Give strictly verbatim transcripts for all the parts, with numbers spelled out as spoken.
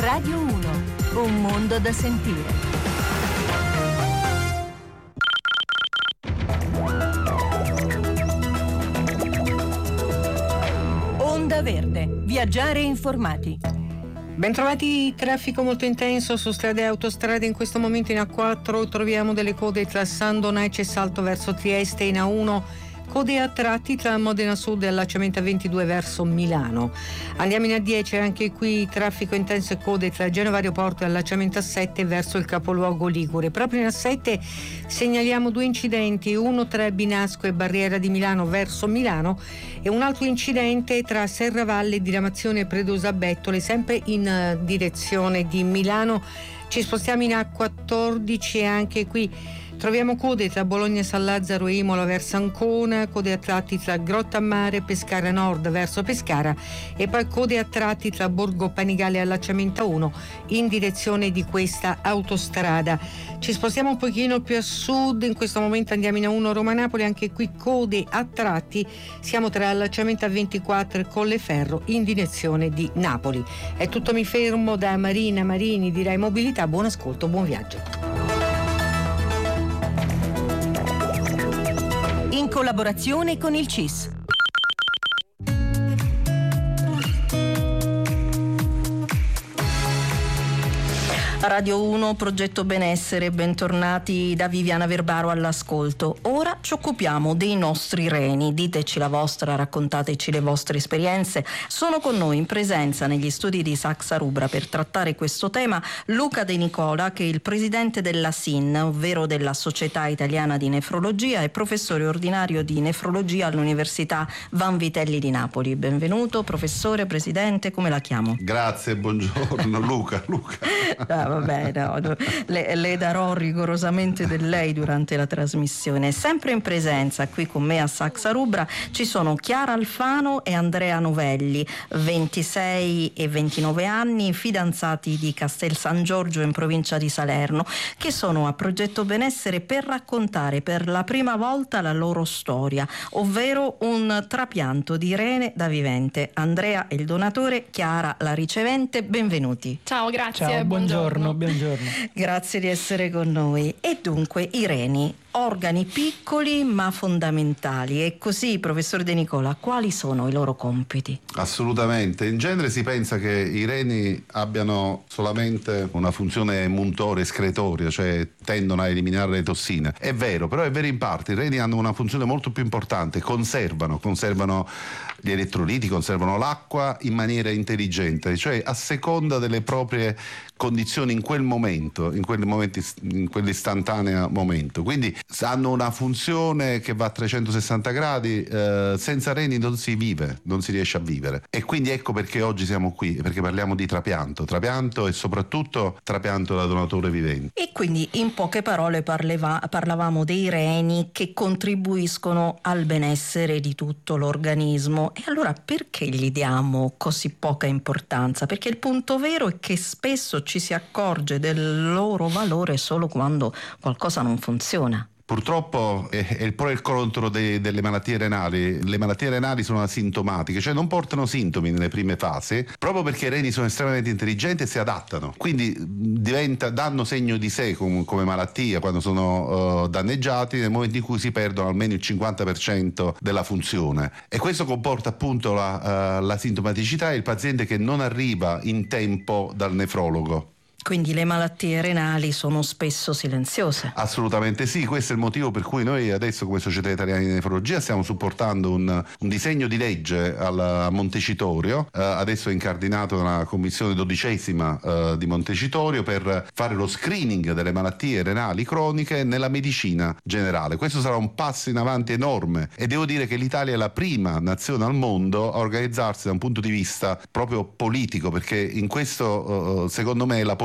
Radio uno, un mondo da sentire. Onda Verde, viaggiare informati. Bentrovati, traffico molto intenso su strade e autostrade in questo momento in A quattro, troviamo delle code tra San Donace e Salto verso Trieste, in A uno code a tratti tra Modena Sud e allacciamento A ventidue verso Milano. Andiamo in A dieci, anche qui traffico intenso e code tra Genova Aeroporto e allacciamento A sette verso il capoluogo Ligure. Proprio in A sette segnaliamo due incidenti, uno tra Binasco e Barriera di Milano verso Milano e un altro incidente tra Serravalle e Diramazione Predosa Bettole, sempre in uh, direzione di Milano. Ci spostiamo in A quattordici e anche qui troviamo code tra Bologna San Lazzaro e Imola verso Ancona, code a tratti tra Grotta a Mare e Pescara Nord verso Pescara e poi code a tratti tra Borgo Panigale e allacciamento A uno in direzione di questa autostrada. Ci spostiamo un pochino più a sud, in questo momento andiamo in A uno Roma-Napoli, anche qui code a tratti, siamo tra allacciamento A ventiquattro e Colleferro in direzione di Napoli. È tutto, mi fermo da Marina Marini di Rai Mobilità, buon ascolto, buon viaggio. In collaborazione con il C I S. Radio uno, Progetto Benessere, bentornati da Viviana Verbaro all'ascolto. Ora ci occupiamo dei nostri reni, diteci la vostra, raccontateci le vostre esperienze. Sono con noi in presenza negli studi di Saxa Rubra per trattare questo tema Luca De Nicola, che è il presidente della S I N, ovvero della Società Italiana di Nefrologia, e professore ordinario di nefrologia all'Università Vanvitelli di Napoli. Benvenuto professore, presidente, come la chiamo? Grazie, buongiorno Luca. Luca. Ah, vabbè, no, le, le darò rigorosamente del lei durante la trasmissione. Sempre in presenza qui con me a Saxa Rubra ci sono Chiara Alfano e Andrea Novelli, ventisei e ventinove anni, fidanzati di Castel San Giorgio in provincia di Salerno, che sono a Progetto Benessere per raccontare per la prima volta la loro storia, ovvero un trapianto di rene da vivente. Andrea è il donatore, Chiara la ricevente. Benvenuti. Ciao, grazie. Ciao, buongiorno. Buongiorno. Grazie di essere con noi. E dunque i reni, organi piccoli ma fondamentali. E così, professor De Nicola, quali sono i loro compiti? Assolutamente. In genere si pensa che i reni abbiano solamente una funzione muntoria, escretoria, cioè tendono a eliminare le tossine. È vero, però è vero in parte. I reni hanno una funzione molto più importante, conservano, conservano gli elettroliti, conservano l'acqua in maniera intelligente, cioè a seconda delle proprie condizioni in quel momento, in quel momento, in quell'istantaneo momento. Quindi hanno una funzione che va a trecentosessanta gradi, eh, senza reni non si vive, non si riesce a vivere. E quindi ecco perché oggi siamo qui, perché parliamo di trapianto, trapianto e soprattutto trapianto da donatore vivente. E quindi in poche parole parleva, parlavamo dei reni che contribuiscono al benessere di tutto l'organismo. E allora perché gli diamo così poca importanza? Perché il punto vero è che spesso ci si accorge del loro valore solo quando qualcosa non funziona. Purtroppo è, è il pro e il contro de, delle malattie renali. Le malattie renali sono asintomatiche, cioè non portano sintomi nelle prime fasi, proprio perché i reni sono estremamente intelligenti e si adattano. Quindi diventa, danno segno di sé come, come malattia quando sono uh, danneggiati nel momento in cui si perdono almeno il cinquanta per cento della funzione. E questo comporta appunto la, uh, la sintomaticità e il paziente che non arriva in tempo dal nefrologo. Quindi le malattie renali sono spesso silenziose. Assolutamente sì, questo è il motivo per cui noi adesso come Società Italiana di Nefrologia stiamo supportando un, un disegno di legge al, a Montecitorio, eh, adesso è incardinato nella commissione dodicesima eh, di Montecitorio, per fare lo screening delle malattie renali croniche nella medicina generale. Questo sarà un passo in avanti enorme e devo dire che l'Italia è la prima nazione al mondo a organizzarsi da un punto di vista proprio politico, perché in questo eh, secondo me la politica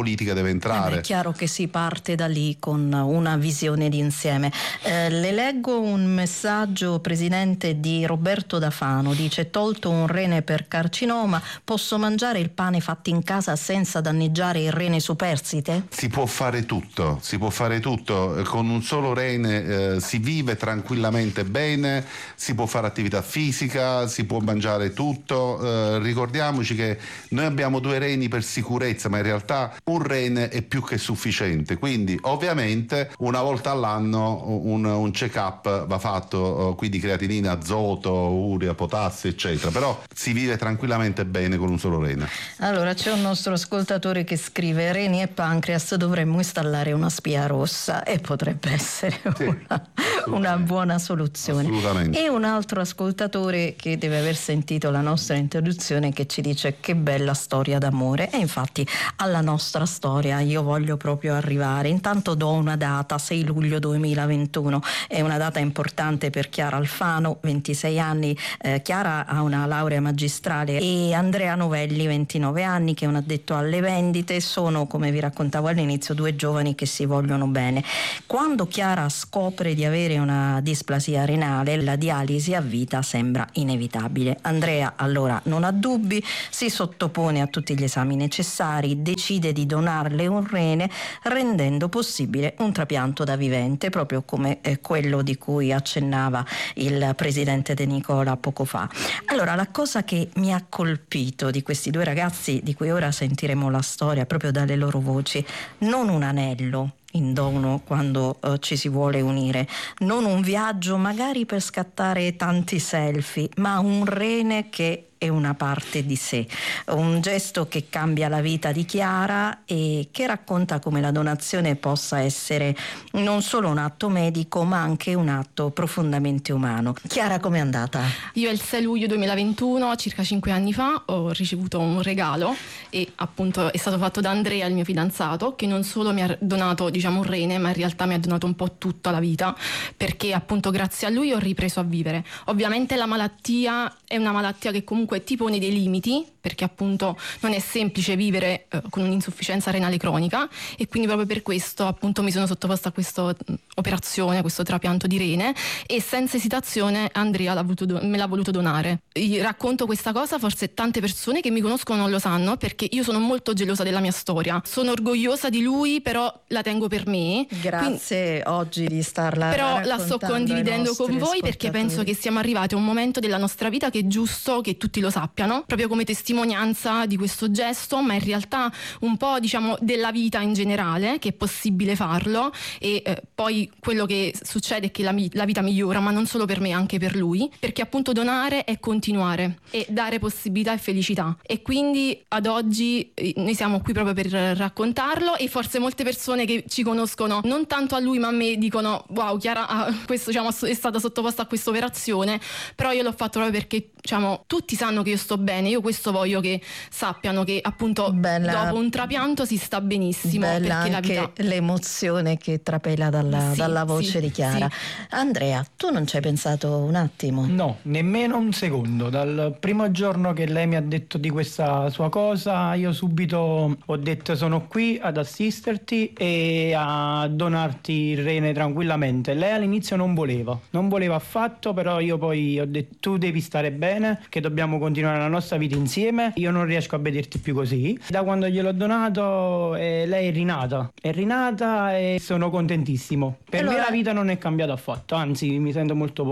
politica deve entrare. Eh, è chiaro che si parte da lì con una visione d'insieme. Eh, le leggo un messaggio, Presidente, di Roberto Da Fano, dice: tolto un rene per carcinoma, posso mangiare il pane fatto in casa senza danneggiare il rene superstite? Si può fare tutto, si può fare tutto, con un solo rene eh, si vive tranquillamente bene, si può fare attività fisica, si può mangiare tutto. Eh, ricordiamoci che noi abbiamo due reni per sicurezza, ma in realtà un rene è più che sufficiente, quindi ovviamente una volta all'anno un, un check-up va fatto, quindi creatinina, azoto, urea, potassio eccetera, però si vive tranquillamente bene con un solo rene. Allora c'è un nostro ascoltatore che scrive: reni e pancreas, dovremmo installare una spia rossa, e potrebbe essere sì, una, una buona soluzione. Assolutamente. E un altro ascoltatore che deve aver sentito la nostra introduzione che ci dice: che bella storia d'amore. E infatti alla nostra storia io voglio proprio arrivare. Intanto do una data: sei luglio duemilaventuno, è una data importante per Chiara Alfano, ventisei anni. eh, Chiara ha una laurea magistrale, e Andrea Novelli, ventinove anni, che è un addetto alle vendite. Sono, come vi raccontavo all'inizio, due giovani che si vogliono bene. Quando Chiara scopre di avere una displasia renale, la dialisi a vita sembra inevitabile. Andrea allora non ha dubbi, si sottopone a tutti gli esami necessari, decide di donarle un rene, rendendo possibile un trapianto da vivente, proprio come eh, quello di cui accennava il presidente De Nicola poco fa. Allora, la cosa che mi ha colpito di questi due ragazzi, di cui ora sentiremo la storia proprio dalle loro voci: non un anello in dono quando uh, ci si vuole unire, non un viaggio magari per scattare tanti selfie, ma un rene che è una parte di sé, un gesto che cambia la vita di Chiara e che racconta come la donazione possa essere non solo un atto medico, ma anche un atto profondamente umano. Chiara, com'è andata? Io il sei luglio duemilaventuno, circa cinque anni fa, ho ricevuto un regalo, e appunto è stato fatto da Andrea, il mio fidanzato, che non solo mi ha donato, diciamo, un rene, ma in realtà mi ha donato un po' tutta la vita, perché appunto grazie a lui ho ripreso a vivere. Ovviamente la malattia è una malattia che comunque ti pone dei limiti, perché appunto non è semplice vivere eh, con un'insufficienza renale cronica, e quindi proprio per questo appunto mi sono sottoposta a questa operazione, a questo trapianto di rene, e senza esitazione Andrea l'ha voluto do- me l'ha voluto donare. Io racconto questa cosa, forse tante persone che mi conoscono non lo sanno, perché io sono molto gelosa della mia storia, sono orgogliosa di lui, però la tengo per me. Grazie quindi, oggi di starla però la sto condividendo con voi, perché penso che siamo arrivati a un momento della nostra vita che è giusto che tutti lo sappiano, proprio come testimonianza di questo gesto, ma in realtà un po', diciamo, della vita in generale, che è possibile farlo. E eh, poi quello che succede è che la, la vita migliora, ma non solo per me, anche per lui, perché appunto donare è continuare e dare possibilità e felicità, e quindi ad oggi eh, noi siamo qui proprio per raccontarlo, e forse molte persone che ci conoscono, non tanto a lui ma a me, dicono: wow, Chiara ah, questo, diciamo, è stata sottoposta a questa operazione, però io l'ho fatto proprio perché, diciamo, tutti sanno che io sto bene. Io questo voglio che sappiano, che appunto bella, dopo un trapianto si sta benissimo. Bella anche la vita... l'emozione che trapela dalla, sì, dalla voce sì, di Chiara. Sì. Andrea, tu non ci hai pensato un attimo? No, nemmeno un secondo. Dal primo giorno che lei mi ha detto di questa sua cosa, io subito ho detto: sono qui ad assisterti e a donarti il rene tranquillamente. Lei all'inizio non voleva, non voleva affatto, però io poi ho detto: tu devi stare bene, che dobbiamo continuare la nostra vita insieme, io non riesco a vederti più così. Da quando gliel'ho donato eh, lei è rinata, è rinata e sono contentissimo. Per allora... me la vita non è cambiata affatto, anzi mi sento molto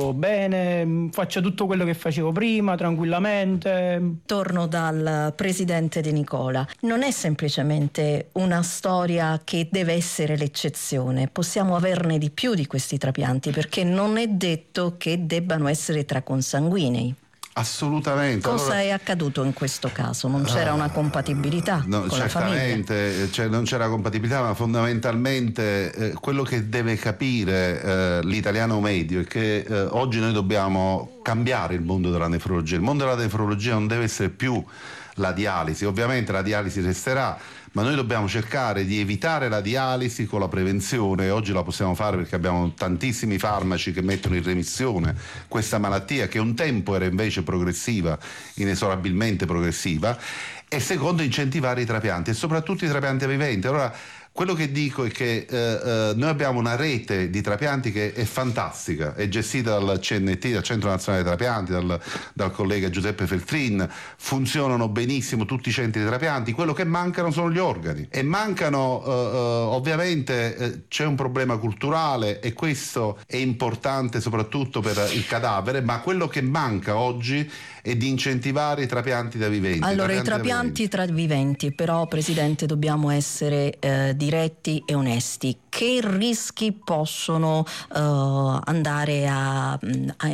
bene, faccio tutto quello che facevo prima tranquillamente. Torno dal presidente De Nicola. Non è semplicemente una storia che deve essere l'eccezione, possiamo averne di più di questi trapianti, perché non è detto che debbano essere tra consanguinei. Assolutamente. Cosa allora, è accaduto in questo caso? Non c'era una compatibilità no, con la famiglia? Certamente, cioè, non c'era compatibilità, ma fondamentalmente eh, quello che deve capire eh, l'italiano medio è che eh, oggi noi dobbiamo cambiare il mondo della nefrologia. Il mondo della nefrologia non deve essere più la dialisi, ovviamente la dialisi resterà, ma noi dobbiamo cercare di evitare la dialisi con la prevenzione. Oggi la possiamo fare perché abbiamo tantissimi farmaci che mettono in remissione questa malattia, che un tempo era invece progressiva, inesorabilmente progressiva, e secondo incentivare i trapianti e soprattutto i trapianti a viventi. Allora quello che dico è che eh, eh, noi abbiamo una rete di trapianti che è fantastica, è gestita dal C N T, dal Centro Nazionale dei Trapianti, dal, dal collega Giuseppe Feltrin, funzionano benissimo tutti i centri di trapianti, quello che mancano sono gli organi e mancano eh, eh, ovviamente eh, c'è un problema culturale e questo è importante soprattutto per il cadavere, ma quello che manca oggi è di incentivare i trapianti da viventi. Allora i trapianti tra viventi, però Presidente dobbiamo essere eh, diretti e onesti. Che rischi possono uh, andare a, a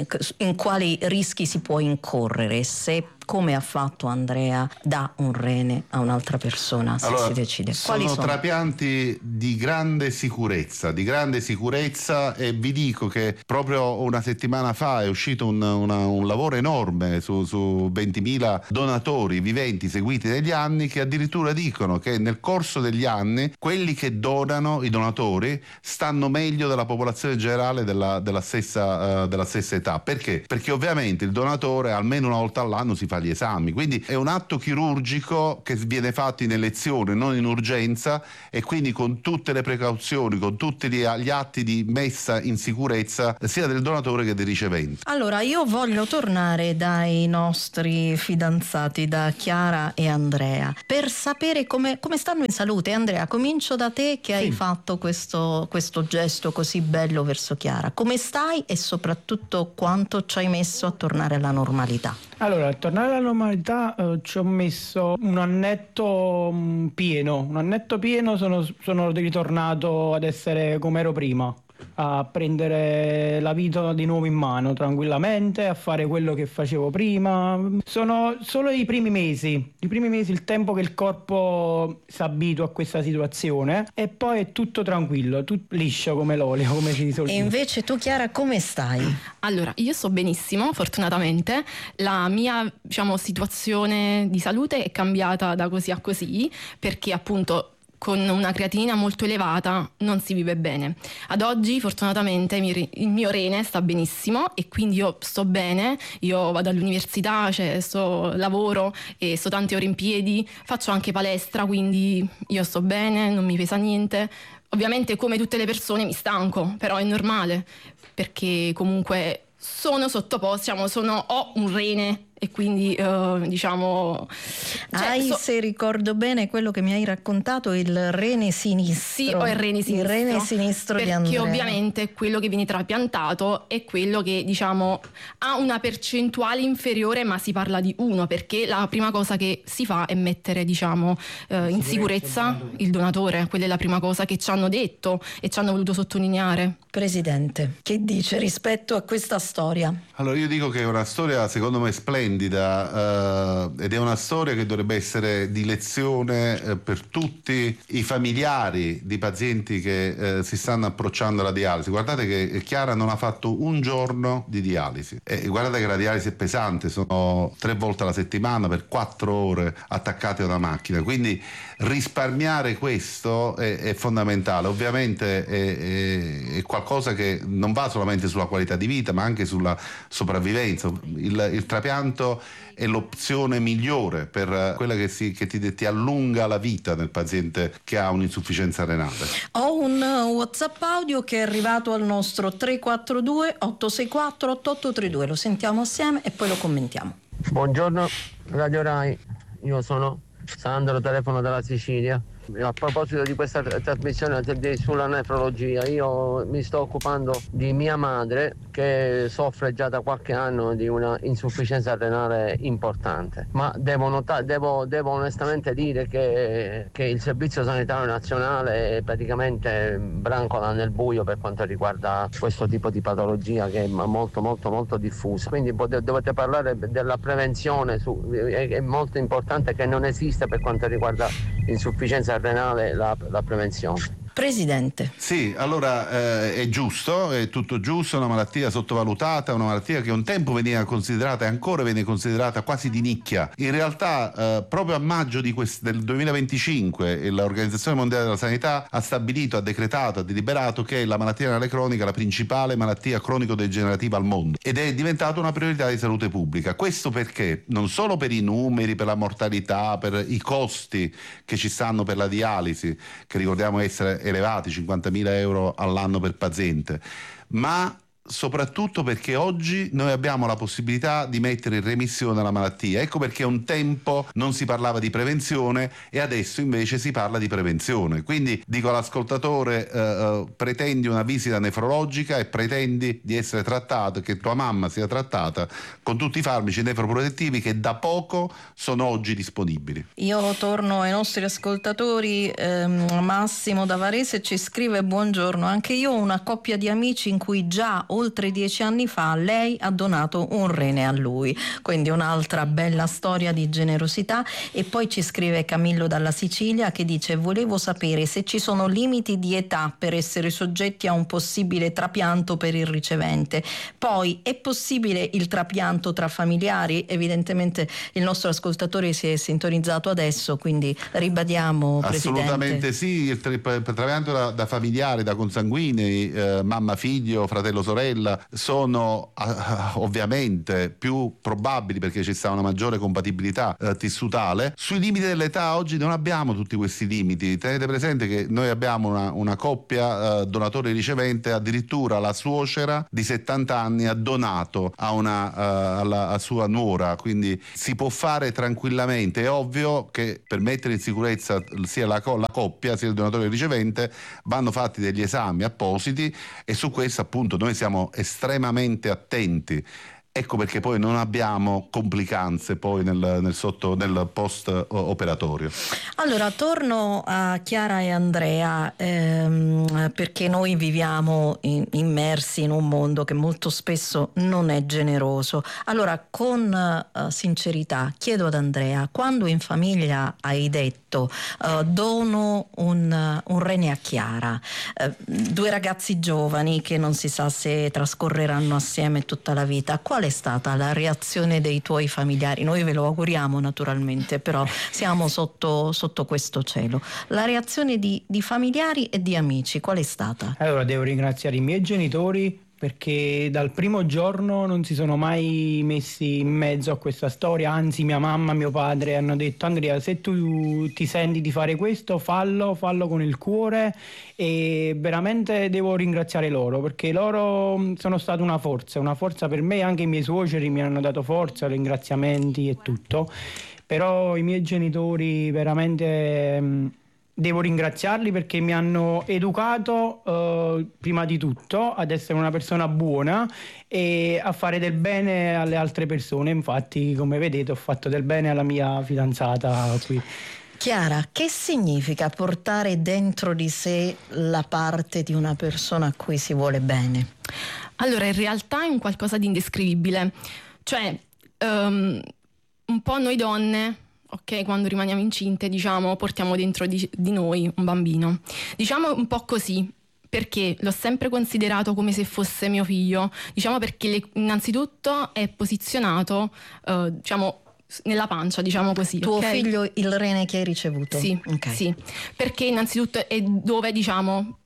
in quali rischi si può incorrere se, come ha fatto Andrea, dà un rene a un'altra persona, se allora, si decide? Quali sono, sono trapianti di grande sicurezza, di grande sicurezza e vi dico che proprio una settimana fa è uscito un, una, un lavoro enorme su, su ventimila donatori viventi seguiti negli anni che addirittura dicono che nel corso degli anni quelli che donano, i donatori, stanno meglio della popolazione generale della, della, stessa, uh, della stessa età. Perché? Perché ovviamente il donatore almeno una volta all'anno si fa gli esami, quindi è un atto chirurgico che viene fatto in elezione, non in urgenza, e quindi con tutte le precauzioni, con tutti gli, gli atti di messa in sicurezza sia del donatore che del ricevente. Allora io voglio tornare dai nostri fidanzati, da Chiara e Andrea, per sapere come, come stanno in salute. Andrea, comincio da te che hai sì. fatto questo Questo, questo gesto così bello verso Chiara. Come stai e soprattutto quanto ci hai messo a tornare alla normalità? Allora, a tornare alla normalità eh, ci ho messo un annetto mh, pieno, un annetto pieno sono, sono ritornato ad essere come ero prima, a prendere la vita di nuovo in mano tranquillamente, a fare quello che facevo prima. Sono solo i primi mesi, i primi mesi, il tempo che il corpo si abitua a questa situazione e poi è tutto tranquillo, tutto liscio come l'olio, come si dice. E invece tu Chiara come stai? Allora, io sto benissimo, fortunatamente. La mia, diciamo, situazione di salute è cambiata da così a così, perché appunto con una creatinina molto elevata non si vive bene. Ad oggi fortunatamente il mio rene sta benissimo e quindi io sto bene, io vado all'università, cioè sto, lavoro e sto tante ore in piedi, faccio anche palestra, quindi io sto bene, non mi pesa niente. Ovviamente come tutte le persone mi stanco, però è normale perché comunque sono sottoposto, diciamo, sono, ho un rene e quindi uh, diciamo cioè, hai so... se ricordo bene quello che mi hai raccontato, il rene sinistro. Sì, ho il rene sinistro, il rene sinistro perché di Andrea, perché ovviamente quello che viene trapiantato è quello che diciamo ha una percentuale inferiore, ma si parla di uno, perché la prima cosa che si fa è mettere diciamo uh, in sicurezza il donatore. Quella è la prima cosa che ci hanno detto e ci hanno voluto sottolineare. Presidente, che dice rispetto a questa storia? Allora io dico che è una storia secondo me splendida uh, ed è una storia che dovrebbe essere di lezione uh, per tutti i familiari di pazienti che uh, si stanno approcciando alla dialisi. Guardate che Chiara non ha fatto un giorno di dialisi e guardate che la dialisi è pesante, sono tre volte alla settimana per quattro ore attaccate a una macchina, quindi risparmiare questo è, è fondamentale. Ovviamente è, è, è qualcosa che non va solamente sulla qualità di vita ma anche sulla sopravvivenza. Il, il trapianto è l'opzione migliore per quella che, si, che ti, ti allunga la vita del paziente che ha un'insufficienza renale. Ho un WhatsApp audio che è arrivato al nostro tre quattro due otto sei quattro otto otto tre due, lo sentiamo assieme e poi lo commentiamo. Buongiorno Radio Rai, io sono Sandro, telefono dalla Sicilia. A proposito di questa t- trasmissione sulla nefrologia, io mi sto occupando di mia madre che soffre già da qualche anno di una insufficienza renale importante, ma devo, nota- devo, devo onestamente dire che, che il Servizio Sanitario Nazionale è praticamente brancola nel buio per quanto riguarda questo tipo di patologia che è molto molto molto diffusa, quindi pot- dovete parlare della prevenzione, su- è, è molto importante che non esiste per quanto riguarda l'insufficienza renale la, la prevenzione. Presidente. Sì, allora eh, è giusto, è tutto giusto, è una malattia sottovalutata, una malattia che un tempo veniva considerata e ancora viene considerata quasi di nicchia. In realtà eh, proprio a maggio di quest- del duemilaventicinque l'Organizzazione Mondiale della Sanità ha stabilito, ha decretato, ha deliberato che la malattia renale cronica è la principale malattia cronico-degenerativa al mondo ed è diventata una priorità di salute pubblica. Questo perché? Non solo per i numeri, per la mortalità, per i costi che ci stanno per la dialisi, che ricordiamo essere elevati, cinquantamila euro all'anno per paziente, ma soprattutto perché oggi noi abbiamo la possibilità di mettere in remissione la malattia. Ecco perché un tempo non si parlava di prevenzione e adesso invece si parla di prevenzione. Quindi dico all'ascoltatore, eh, eh, pretendi una visita nefrologica e pretendi di essere trattato, che tua mamma sia trattata con tutti i farmaci nefroprotettivi che da poco sono oggi disponibili. Io torno ai nostri ascoltatori. ehm, Massimo da Varese ci scrive: buongiorno, anche io ho una coppia di amici in cui già oltre dieci anni fa lei ha donato un rene a lui, quindi un'altra bella storia di generosità. E poi ci scrive Camillo dalla Sicilia che dice: volevo sapere se ci sono limiti di età per essere soggetti a un possibile trapianto per il ricevente. Poi è possibile il trapianto tra familiari? Evidentemente il nostro ascoltatore si è sintonizzato adesso, quindi ribadiamo, Presidente. Assolutamente sì, il tra- trapianto da, da familiari, da consanguinei, eh, mamma figlio, fratello sorella sono uh, ovviamente più probabili perché ci sta una maggiore compatibilità uh, tissutale. Sui limiti dell'età oggi non abbiamo tutti questi limiti. Tenete presente che noi abbiamo una, una coppia uh, donatore ricevente, addirittura la suocera di settanta anni ha donato a una uh, alla a sua nuora, quindi si può fare tranquillamente. È ovvio che per mettere in sicurezza sia la, la coppia sia il donatore ricevente vanno fatti degli esami appositi e su questo appunto noi siamo estremamente attenti. Ecco perché poi non abbiamo complicanze poi nel, nel, sotto, nel post operatorio. Allora torno a Chiara e Andrea, ehm, perché noi viviamo in, immersi in un mondo che molto spesso non è generoso. Allora con uh, sincerità chiedo ad Andrea: quando in famiglia hai detto uh, dono un, un rene a Chiara, uh, due ragazzi giovani che non si sa se trascorreranno assieme tutta la vita, qual è stata la reazione dei tuoi familiari? Noi ve lo auguriamo naturalmente, però siamo sotto, sotto questo cielo. La reazione di, di familiari e di amici qual è stata? Allora devo ringraziare i miei genitori perché dal primo giorno non si sono mai messi in mezzo a questa storia, anzi mia mamma e mio padre hanno detto: Andrea, se tu ti senti di fare questo fallo, fallo con il cuore. E veramente devo ringraziare loro perché loro sono stata una forza, una forza per me. Anche i miei suoceri mi hanno dato forza, ringraziamenti e tutto, però i miei genitori veramente devo ringraziarli perché mi hanno educato eh, prima di tutto ad essere una persona buona e a fare del bene alle altre persone. Infatti, come vedete, ho fatto del bene alla mia fidanzata qui. Chiara, che significa portare dentro di sé la parte di una persona a cui si vuole bene? Allora, in realtà è un qualcosa di indescrivibile. Cioè, um, un po' noi donne, ok, quando rimaniamo incinte, diciamo, portiamo dentro di, di noi un bambino. Diciamo un po' così, perché l'ho sempre considerato come se fosse mio figlio. Diciamo perché le, innanzitutto è posizionato, uh, diciamo, nella pancia, diciamo così. Tuo okay? figlio, il rene che hai ricevuto? Sì, okay. sì, perché innanzitutto è dove, diciamo,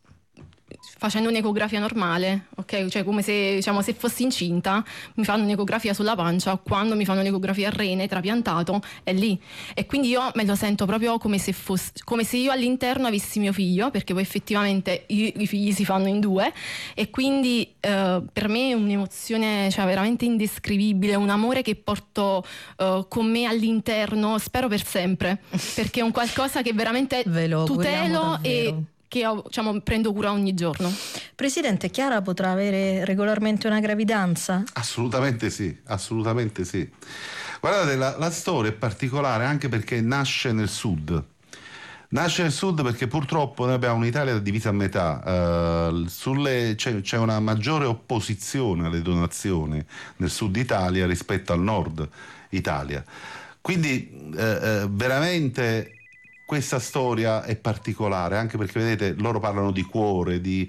facendo un'ecografia normale, ok? Cioè come se, diciamo, se fossi incinta, mi fanno un'ecografia sulla pancia, quando mi fanno un'ecografia al rene trapiantato è lì. E quindi io me lo sento proprio come se fosse, come se io all'interno avessi mio figlio, perché poi effettivamente i, i figli si fanno in due, e quindi eh, per me è un'emozione, cioè, veramente indescrivibile, un amore che porto eh, con me all'interno, spero per sempre, perché è un qualcosa che veramente tutelo e che diciamo, prendo cura ogni giorno. Presidente, Chiara potrà avere regolarmente una gravidanza? Assolutamente sì, assolutamente sì. Guardate, la, la storia è particolare anche perché nasce nel sud. Nasce nel sud perché purtroppo noi abbiamo un'Italia divisa a metà. Uh, sulle, c'è, c'è una maggiore opposizione alle donazioni nel sud Italia rispetto al nord Italia. Quindi uh, uh, veramente questa storia è particolare, anche perché vedete loro parlano di cuore, di,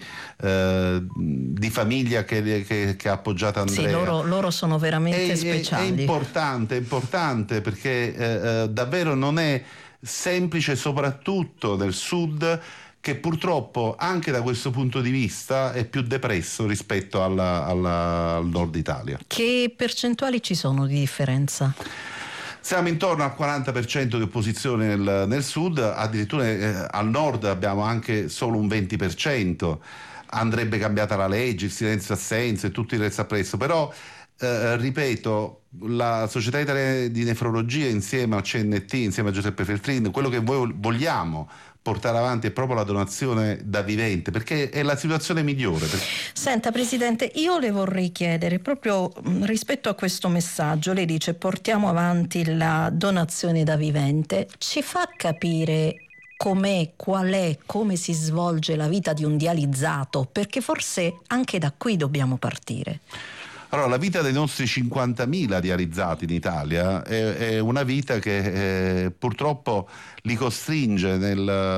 eh, di famiglia che, che, che ha appoggiato Andrea. Sì, loro, loro sono veramente è, speciali. È, è importante, è importante perché eh, eh, davvero non è semplice, soprattutto nel sud, che purtroppo anche da questo punto di vista è più depresso rispetto alla, alla, al nord Italia. Che percentuali ci sono di differenza? Siamo intorno al quaranta per cento di opposizione nel, nel sud, addirittura eh, al nord abbiamo anche solo un venti per cento. Andrebbe cambiata la legge, il silenzio assenza e tutto il resto appresso, però eh, ripeto, la Società Italiana di Nefrologia insieme al C N T, insieme a Giuseppe Feltrin, quello che voi vogliamo portare avanti è proprio la donazione da vivente, perché è la situazione migliore. Senta Presidente, io le vorrei chiedere proprio rispetto a questo messaggio, lei dice portiamo avanti la donazione da vivente, ci fa capire com'è, qual è, come si svolge la vita di un dializzato, perché forse anche da qui dobbiamo partire. Allora, la vita dei nostri cinquantamila dializzati in Italia è, è una vita che eh, purtroppo li costringe nel,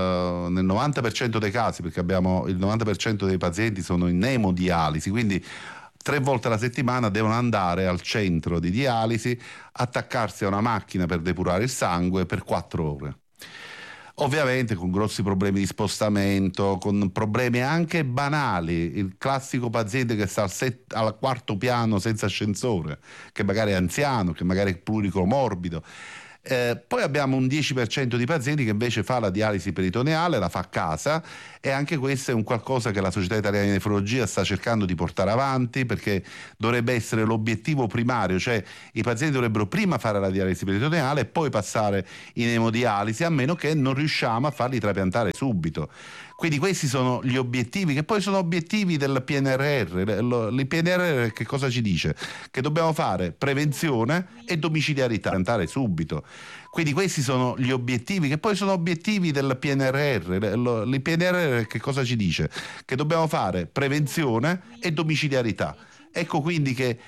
nel novanta per cento dei casi, perché abbiamo il novanta per cento dei pazienti sono in emodialisi, quindi tre volte alla settimana devono andare al centro di dialisi, attaccarsi a una macchina per depurare il sangue per quattro ore. Ovviamente con grossi problemi di spostamento, con problemi anche banali, il classico paziente che sta al, set, al quarto piano senza ascensore, che magari è anziano, che magari è pluricomorbido. Eh, poi abbiamo un dieci per cento di pazienti che invece fa la dialisi peritoneale, la fa a casa, e anche questo è un qualcosa che la Società Italiana di Nefrologia sta cercando di portare avanti, perché dovrebbe essere l'obiettivo primario, cioè i pazienti dovrebbero prima fare la dialisi peritoneale e poi passare in emodialisi, a meno che non riusciamo a farli trapiantare subito. Quindi questi sono gli obiettivi, che poi sono obiettivi del P N R R. Il P N R R che cosa ci dice? Che dobbiamo fare prevenzione e domiciliarità, trapiantare subito. Quindi questi sono gli obiettivi, che poi sono obiettivi del P N R R. Il P N R R che cosa ci dice? Che dobbiamo fare prevenzione e domiciliarità. Ecco quindi che